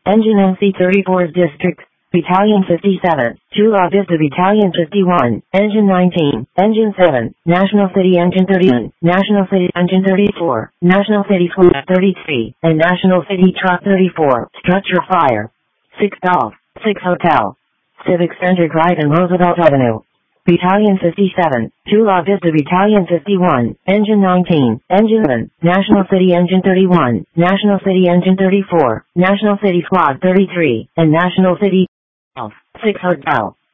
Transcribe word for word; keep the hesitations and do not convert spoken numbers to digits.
Engine M C thirty-four's District, Battalion fifty-seven, Chula Vista Battalion fifty-one, Engine nineteen, Engine seven, National City Engine thirty-one, National City Engine thirty-four, National City Squad thirty-three, and National City Truck thirty-four, Structure Fire. six Golf, six Hotel, Civic Center Drive and Roosevelt Avenue. Battalion fifty-seven, Chula Vista Battalion fifty-one, Engine nineteen, Engine seven, National City Engine thirty-one, National City Engine thirty-four, National City Squad thirty-three, and National City Golf, six Hotel.